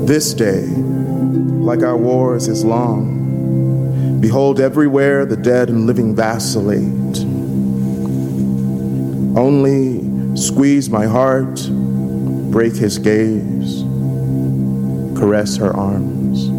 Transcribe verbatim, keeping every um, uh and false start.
This day, like our wars, is long. Behold, everywhere the dead and living vacillate. Only squeeze my heart, break his gaze, caress her arms.